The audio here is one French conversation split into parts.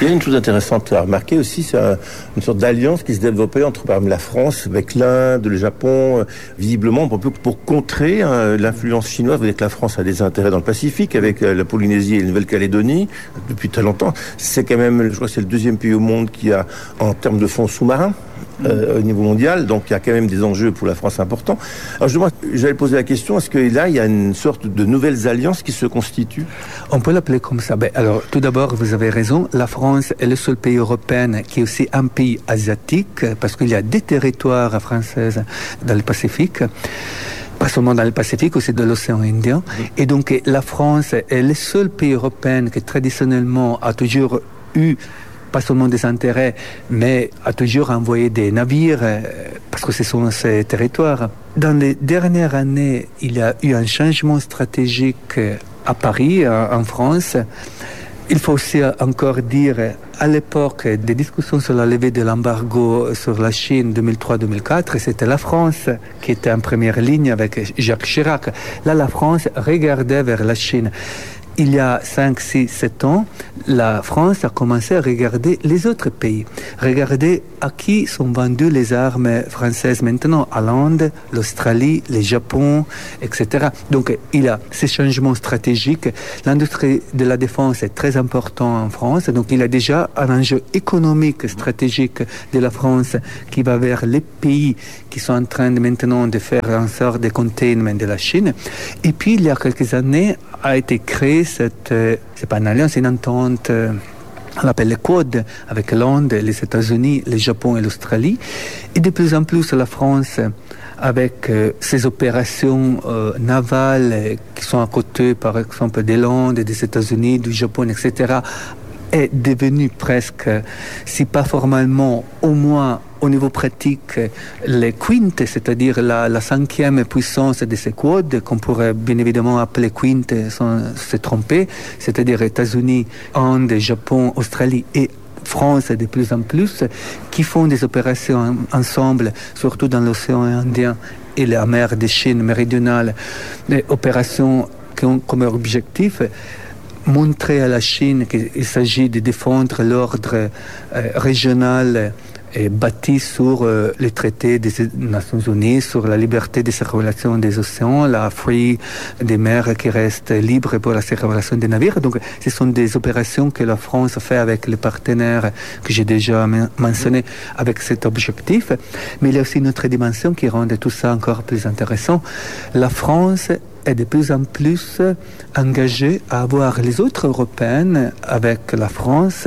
y a une chose intéressante à remarquer aussi, c'est une sorte d'alliance qui se développait entre, par exemple, la France avec l'Inde, le Japon, visiblement pour contrer l'influence chinoise. Vous voyez que la France a des intérêts dans le Pacifique avec la Polynésie et la Nouvelle-Calédonie depuis très longtemps. C'est quand même, je crois que c'est le deuxième pays au monde qui a, en termes de fonds sous-marins, au niveau mondial, donc il y a quand même des enjeux pour la France importants. Alors j'allais poser la question, est-ce que là il y a une sorte de nouvelles alliances qui se constituent? On peut l'appeler comme ça. Alors tout d'abord, vous avez raison, la France est le seul pays européen qui est aussi un pays asiatique, parce qu'il y a des territoires français dans le Pacifique. Pas seulement dans le Pacifique, aussi de l'océan Indien. Et donc la France est le seul pays européen qui traditionnellement a toujours eu pas seulement des intérêts, mais a toujours envoyé des navires, parce que ce sont ces territoires. Dans les dernières années, il y a eu un changement stratégique à Paris, en France. Il faut aussi encore dire, à l'époque des discussions sur la levée de l'embargo sur la Chine 2003-2004, c'était la France qui était en première ligne avec Jacques Chirac. Là, la France regardait vers la Chine. Il y a 5, 6, 7 ans, la France a commencé à regarder les autres pays. Regarder à qui sont vendues les armes françaises maintenant, à l'Inde, l'Australie, le Japon, etc. Donc il y a ces changements stratégiques. L'industrie de la défense est très importante en France. Donc il y a déjà un enjeu économique, stratégique de la France qui va vers les pays qui sont en train maintenant de faire en sorte de containment de la Chine. Et puis il y a quelques années, a été créée c'est pas une alliance, c'est une entente, on l'appelle le Quad, avec l'Inde, les États-Unis, le Japon et l'Australie. Et de plus en plus, la France, avec ses opérations navales qui sont à côté, par exemple, de l'Inde, des États-Unis, du Japon, etc., est devenue presque, si pas formellement, au moins au niveau pratique, les quintes, c'est-à-dire la cinquième puissance de ces quads, qu'on pourrait bien évidemment appeler quintes sans se tromper, c'est-à-dire États-Unis, Inde, Japon, Australie et France de plus en plus, qui font des opérations ensemble, surtout dans l'océan Indien et la mer de Chine méridionale, des opérations qui ont comme objectif montrer à la Chine qu'il s'agit de défendre l'ordre régional bâti sur les traités des Nations Unies, sur la liberté de circulation des océans, la free des mers qui restent libres pour la circulation des navires. Donc, ce sont des opérations que la France fait avec les partenaires que j'ai déjà mentionnés avec cet objectif. Mais il y a aussi une autre dimension qui rend tout ça encore plus intéressant. La France est de plus en plus engagée à avoir les autres Européennes avec la France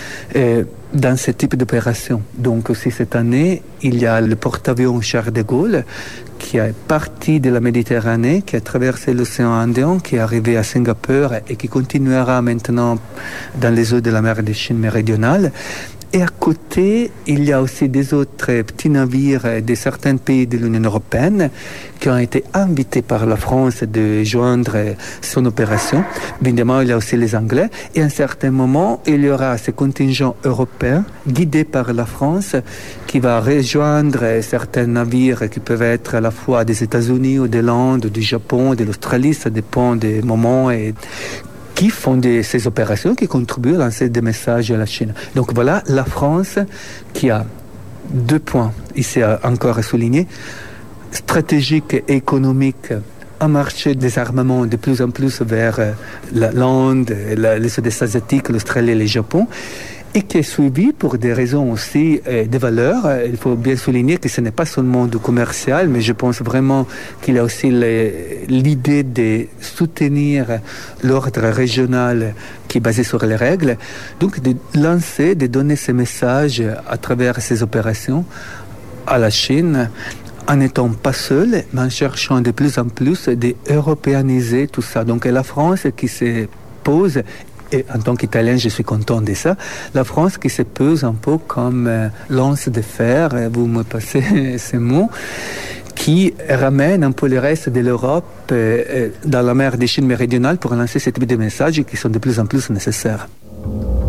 dans ce type d'opération. Donc aussi cette année, il y a le porte-avions Charles de Gaulle qui est parti de la Méditerranée, qui a traversé l'océan Indien, qui est arrivé à Singapour et qui continuera maintenant dans les eaux de la mer de Chine méridionale. Et à côté, il y a aussi des autres petits navires de certains pays de l'Union européenne qui ont été invités par la France de joindre son opération. Évidemment, il y a aussi les Anglais. Et à un certain moment, il y aura ce contingent européen guidé par la France qui va rejoindre certains navires qui peuvent être à la fois des États-Unis ou de l'Inde, du Japon, de l'Australie. Ça dépend des moments et qui font ces opérations, qui contribuent à lancer des messages à la Chine. Donc voilà, la France qui a 2 points, ici encore à souligner, stratégique et économique, un marché des armements de plus en plus vers l'Inde, les Sud-Est asiatiques, l'Australie et le Japon, et qui est suivi pour des raisons aussi de valeur. Il faut bien souligner que ce n'est pas seulement du commercial, mais je pense vraiment qu'il y a aussi l'idée de soutenir l'ordre régional qui est basé sur les règles. Donc de lancer, de donner ces messages à travers ces opérations à la Chine, en n'étant pas seul, mais en cherchant de plus en plus d'européaniser tout ça. Donc la France qui se pose, et en tant qu'Italien, je suis content de ça. La France qui se pose un peu comme lance de fer, vous me passez ces mots, qui ramène un peu le reste de l'Europe dans la mer de Chine méridionale pour lancer ce type de messages qui sont de plus en plus nécessaires.